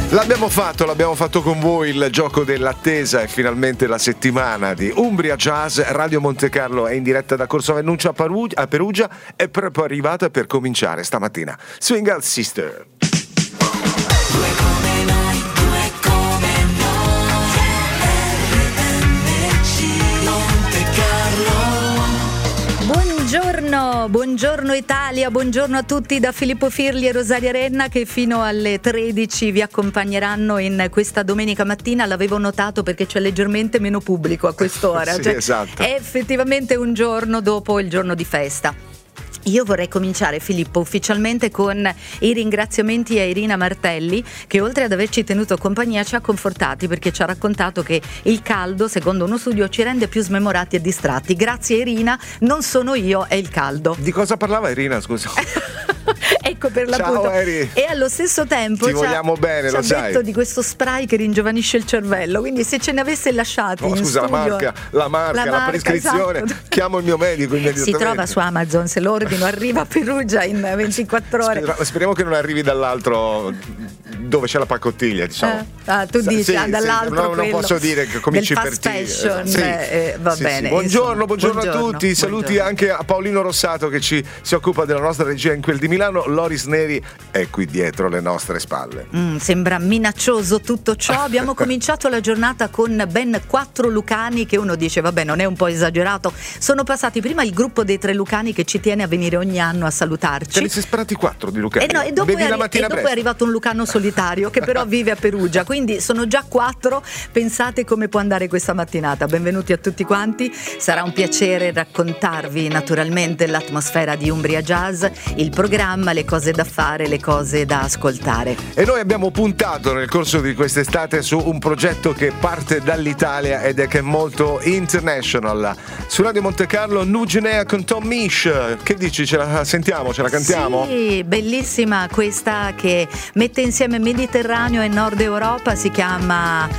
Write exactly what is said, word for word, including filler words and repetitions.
L'abbiamo fatto, l'abbiamo fatto con voi il gioco dell'attesa. È finalmente la settimana di Umbria Jazz. Radio Montecarlo è in diretta da Corso Vennuccia a Perugia, a Perugia è proprio arrivata per cominciare stamattina. Swing Out Sister. Due come noi, due come noi, R M C Monte Carlo. Buongiorno, buongiorno Italia, buongiorno a tutti da Filippo Firli e Rosaria Renna che fino alle tredici vi accompagneranno in questa domenica mattina. L'avevo notato perché c'è leggermente meno pubblico a quest'ora. Sì, cioè, esatto. È effettivamente un giorno dopo il giorno di festa. Io vorrei cominciare, Filippo, ufficialmente con i ringraziamenti a Irina Martelli, che oltre ad averci tenuto compagnia ci ha confortati perché ci ha raccontato che il caldo, secondo uno studio, ci rende più smemorati e distratti. Grazie Irina, non sono io, è il caldo. Di cosa parlava Irina, scusa? Ecco, per l'appunto. Ciao Eri. E allo stesso tempo ti ci vogliamo ha, bene, ci lo ha sai. detto di questo spray che ringiovanisce il cervello, quindi se ce ne avesse lasciati Oh, in scusa, studio, la marca, la marca, la, marca, prescrizione. esatto. Chiamo il mio medico immediatamente. Si trova su Amazon, se lo ordino arriva a Perugia in ventiquattro ore. Speriamo, speriamo che non arrivi dall'altro dove c'è la pacottiglia, diciamo. Eh, ah, tu dici, sì, ah, dall'altro sì, no, non posso dire che cominci del per fast te. fashion, Sì. eh, va Sì, bene. sì. Buongiorno, insomma, buongiorno, buongiorno a tutti. Saluti buongiorno. anche a Paolino Rossato che ci si occupa della nostra regia in quel di Milano. Loris Neri è qui dietro le nostre spalle. Mm, sembra minaccioso tutto ciò. Abbiamo cominciato la giornata con ben quattro lucani che uno dice vabbè, non è un po' esagerato. Sono passati prima il gruppo dei tre lucani che ci tiene a venire ogni anno a salutarci. Te ne sei sparati quattro di Lucani. E, no, e dopo, Bevi è, la arri- mattina e dopo è presto. arrivato un lucano solitario che però vive a Perugia, quindi sono già quattro. Pensate come può andare questa mattinata. Benvenuti a tutti quanti, sarà un piacere raccontarvi naturalmente l'atmosfera di Umbria Jazz, il programma, le cose da fare, le cose da ascoltare. E noi abbiamo puntato nel corso di quest'estate su un progetto che parte dall'Italia ed è che è molto international. Su Radio Montecarlo, Nugenea con Tom Misch. Che dici? Ce la sentiamo? Ce la cantiamo? Sì, bellissima questa che mette insieme Mediterraneo e Nord Europa, si chiama